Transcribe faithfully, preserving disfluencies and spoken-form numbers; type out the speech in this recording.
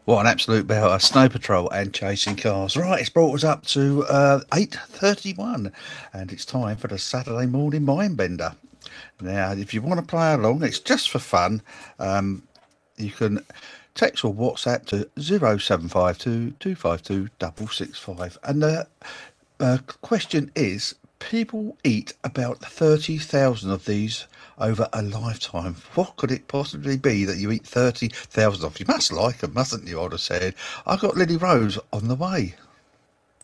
What an absolute belter. Snow Patrol and Chasing Cars. Right, it's brought us up to uh, eight thirty-one, and it's time for the Saturday morning mind bender. Now, if you want to play along, it's just for fun. Um, you can text or WhatsApp to zero seven five two, two five two, six six five. And the uh, question is, people eat about thirty thousand of these over a lifetime. What could it possibly be that you eat thirty thousand of? You must like them, mustn't you? I'd have said. I've got Lily Rose on the way.